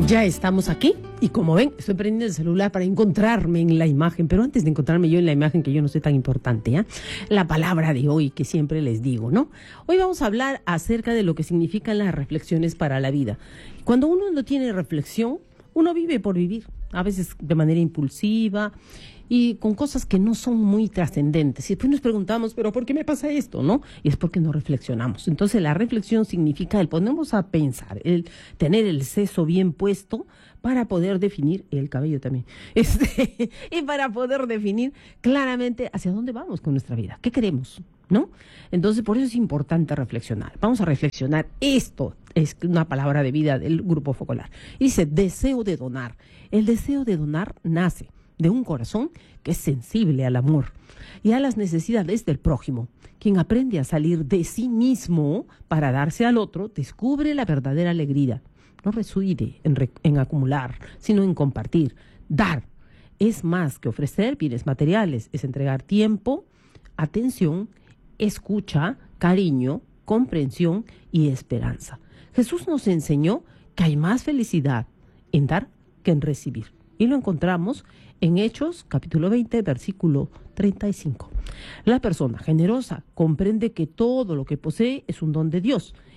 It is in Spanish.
Ya estamos aquí y como ven, estoy prendiendo el celular para encontrarme en la imagen, pero antes de encontrarme yo en la imagen, que yo no soy tan importante, ¿eh? La palabra de hoy que siempre les digo, ¿no? Hoy vamos a hablar acerca de lo que significan las reflexiones para la vida. Cuando uno no tiene reflexión, uno vive por vivir, a veces de manera impulsiva y con cosas que no son muy trascendentes. Y después nos preguntamos, ¿pero por qué me pasa esto, no? Y es porque no reflexionamos. Entonces, la reflexión significa el ponernos a pensar, el tener el seso bien puesto para poder definir, el cabello también, y para poder definir claramente hacia dónde vamos con nuestra vida, qué queremos, ¿no? Entonces, por eso es importante reflexionar. Vamos a reflexionar. Esto es una palabra de vida del Grupo Focolar. Y dice, deseo de donar. El deseo de donar nace de un corazón que es sensible al amor y a las necesidades del prójimo. Quien aprende a salir de sí mismo para darse al otro, descubre la verdadera alegría. No reside en acumular, sino en compartir. Dar es más que ofrecer bienes materiales, es entregar tiempo, atención, escucha, cariño, comprensión y esperanza. Jesús nos enseñó que hay más felicidad en dar que en recibir. Y lo encontramos en Hechos, capítulo 20, versículo 35. La persona generosa comprende que todo lo que posee es un don de Dios